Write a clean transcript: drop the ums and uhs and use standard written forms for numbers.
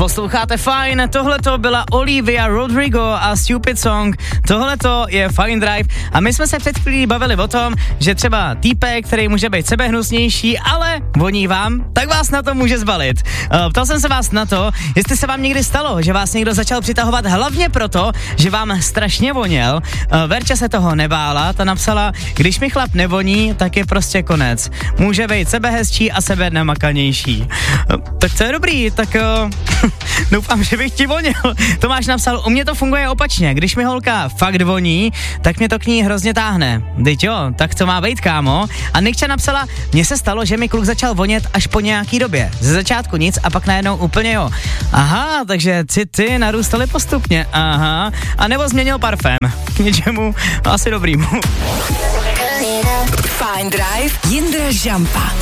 Posloucháte Fajn, tohleto byla Olivia Rodrigo a Stupid Song, tohleto je Fajn Drive a my jsme se před chvílí bavili o tom, že třeba týpek, který může být sebehnusnější, ale voní vám, tak vás na to může zbalit. Ptal jsem se vás na to, jestli se vám někdy stalo, že vás někdo začal přitahovat hlavně proto, že vám strašně voněl. Verča se toho nebála, ta napsala, když mi chlap nevoní, tak je prostě konec. Může být sebehezčí a sebe namakanější. Tak to je dobrý, tak doufám, že bych ti voněl. Tomáš napsal, u mě to funguje opačně, když mi holka fakt voní, tak mě to k ní hrozně táhne. Teď jo, tak to má být, kámo. A Nikča napsala, mně se stalo, že mi kluk začal vonět až po nějaký době. Ze začátku nic a pak najednou úplně jo. Aha, takže city narůstaly postupně. Aha. A nebo změnil parfém. K něčemu asi dobrýmu. Fajn Drive, Jindra Žampa.